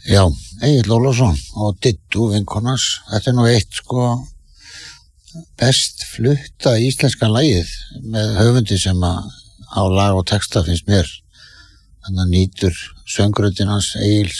Já, Egill Ólafsson og Dittu vinkonans. Þetta nú eitt best flutta íslenska lagið með höfundi sem á lag og texta finnst mér. Þannig að nýtur söngröddin hans Egils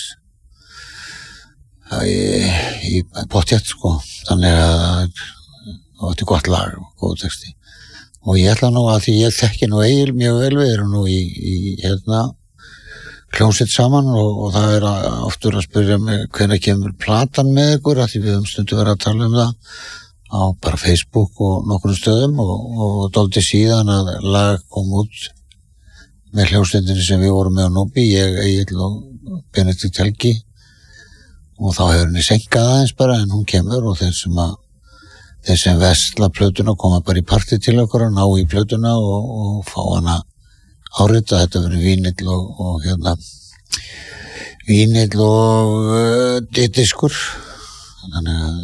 í pottjett Þannig að þetta er gott lag og góð texti. Og ég ætla nú að því ég þekki nú Egil mjög vel, við erum nú í hljómsveit saman og það er oftur að spyrja mig hvenær kemur platan með ykkur, af því við höfum stundum verið að tala um það á bara Facebook og nokkrum stöðum og dálítið síðan að lag kom út með hljómsveitinni sem við vorum með á Nóbi, ég, Egill og Benedikt Helgi, og þá hefur henni senkað aðeins bara en hún kemur og þeir sem vesla plötuna koma bara í partí til okkur og ná í plötuna og fá hana árita. Þetta verið vínill og dittiskur, þannig að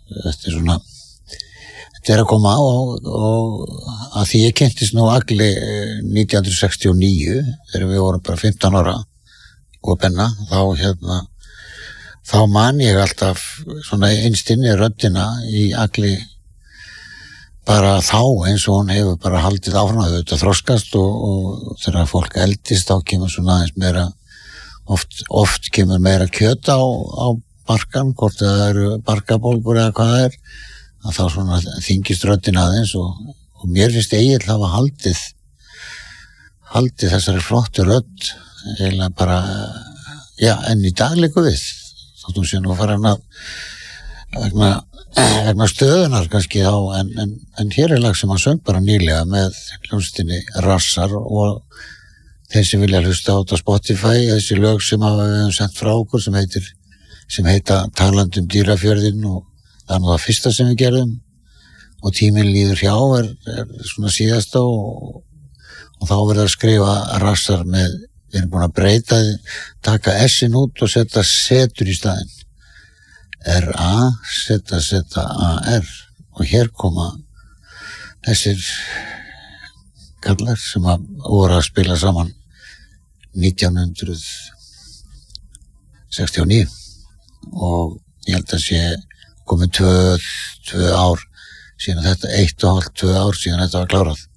þetta er að koma og að því ég kynntist nú Agli 1969 þegar við vorum bara 15 ára og Benna, þá man ég alltaf svona innst inni röddina í Agli bara þá eins og hún hefur bara haldið áfram að þetta þroskast og þegar fólk eldist þá kemur svona aðeins meira oft kemur meira kjöt á barkan, hvort það eru barkabólgur eða hvað það er, að þá svona þyngist röddin aðeins og mér finnst Egill hafa haldið þessari flottu rödd eiginlega bara enn í dag liggur við þótt hún sé nú farin að vegna stöðunar kannski þá en hér er lag sem hann söng bara nýlega með hljómsveitinni Rassar og þeir sem vilja hlusta á þetta Spotify, þessi lög sem við höfum sendt frá okkur sem heita Talandi um Dýrafjörðinn og það er nú það fyrsta sem við gerðum og Tíminn líður hjá er svona síðasta og þá verður að skrifa Rassar með, við erum búin að breyta taka S-in út og setja setur í staðinn R-A-Z-Z-A-R og hér koma þessir kallar sem voru að spila saman 1969 og ég held að sé komið 2 ár síðan þetta 1,5-2 ár síðan þetta var klárað.